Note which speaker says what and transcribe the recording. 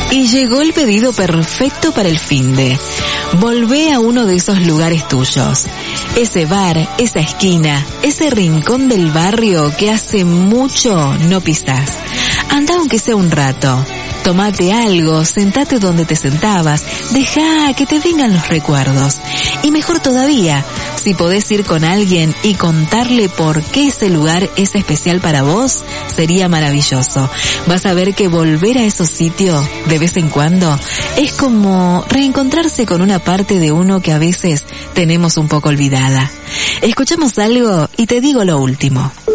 Speaker 1: Y llegó el pedido perfecto para el finde. Volvé a uno de esos lugares tuyos. Ese bar, esa esquina, ese rincón del barrio que hace mucho no pisás. Anda aunque sea un rato. Tomate algo, sentate donde te sentabas, dejá que te vengan los recuerdos. Y mejor todavía, si podés ir con alguien y contarle por qué ese lugar es especial para vos, sería maravilloso. Vas a ver que volver a esos sitios de vez en cuando es como reencontrarse con una parte de uno que a veces tenemos un poco olvidada. Escuchamos algo y te digo lo último.